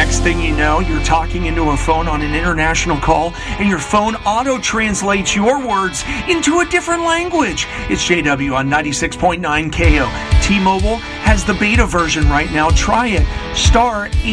Next thing you know, you're talking into a phone on an international call, and your phone auto-translates your words into a different language. It's JW on 96.9 KO. T-Mobile has the beta version right now. Try it.